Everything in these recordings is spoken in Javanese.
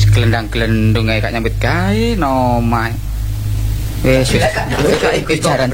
glendang-glendung ae gak nyambut gawe nomah. Wis iki jaran.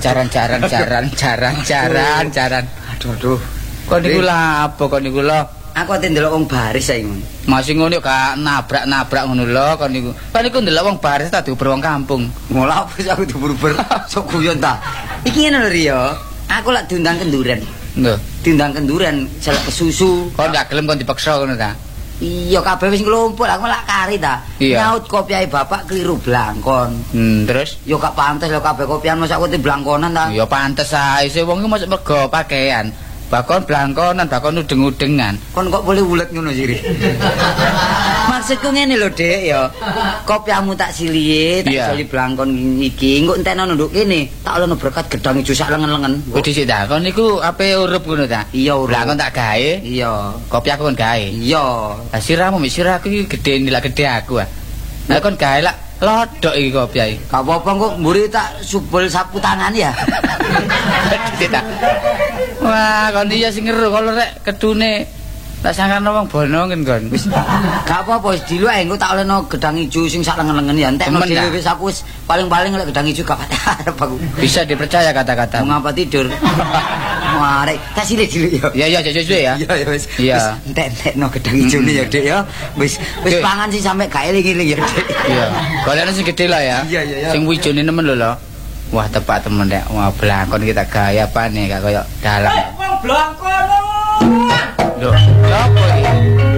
Aduh. Kok niku lha apa kok niku lho? Aku ate ndelok wong baris saiki ngono. Masih ngono gak nabrak ngono lho kok niku. Kan niku ndelok wong baris tak diuber wong kampung. Ngolah apa sih aku diuber-uber sok guyon ta. Iki ngene lho Rio. Aku lak diundang kenduren. Lho, Diundang kenduren selek kesusu. kok ndak gelem kon dipaksa ngono ta? Iya kabeh wis nglumpuk aku lak kari ta. Iya. Nyaut kopiahe bapak keliru blangkon. Terus Yo gak pantes lho kabeh kopian masa aku blangkonan ta. ya pantes ae sih wong iku mosok mergo pakaian. Bakon blangkonan, bakon udeng-udengan. Kon kok boleh ulet ngono sih. Maksudku ngene lho, Dik, ya. Kopiamu tak silihe, tak Iya. soli blangkon iki, engko entekno nduk kene, tak olehno berkat gedang ijo sak lengen-lengen. Kok dhisik ta? Kon niku ape urup ngono ta? Iya, urup. Blangkon tak gawe. Iya. Kopi aku kon gawe. Iya. Lah siramu mik siraku iki gedhe nilak gedhe aku ah. Lah kon gawe lak lodok iki kopi ae. Gak apa-apa kok mburi tak subul sapu tangan ya. Dhisik ta. Wah, kon iya sing ngeru kalau rek kedune tak sangkane wong bonongen kon. Wis gak apa-apa wis dilu ae engko tak olehno gedang ijo sing sak lengen-lengen ya. Entekno Temen, dhewe dah. wis aku wis paling-paling lek gedang ijo gak patah arep aku. Bisa dipercaya kata-kata. Mau ngapa tidur? Marek, tak sile dulu ya. Iya suwe ya. Iya ya wis. Iya. Entek-entekno gedang ijone ya, Dik ya. Wis Dik. pangan sih sampe gak eling-eling ya, Dik. Iya. Golekno sing gedhe lah ya. Iya. Sing wijone nemen lho lho. Wah, tepak temen rek. Wah, blangkon kita gaya apane gak koyo dalang. Wong blangkon. Lho, sapa iki?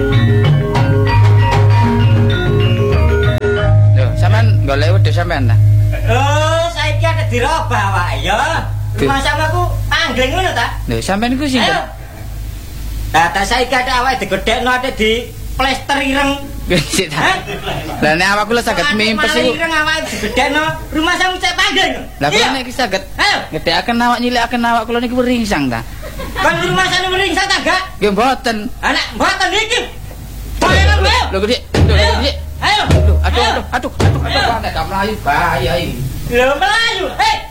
Lho, sampean golek wedhus sampean ta? Saiki ada dirobah wae ya. Rumah samaku panggling ngono ta? Lho, sampean iku sinten? Ayo. Data saiki ada awake digedhekno ada di plester ireng. Sik ta. Lah nek awakku lho saged mimpes iku. Ireng awake digedhekno rumah samu cek panggling. Lah kula nek iki saged Ayo. ngedekaken awak nyilikaken awak kula niki ringsang ta. Kan rumah sana meringsa ta gak? Nggih mboten. Anak mboten iki. Ayo. Lho gede. Lho gede. Ayo. Aduh, nek gak mlayu bahaya iki. Lho melayu. Hei,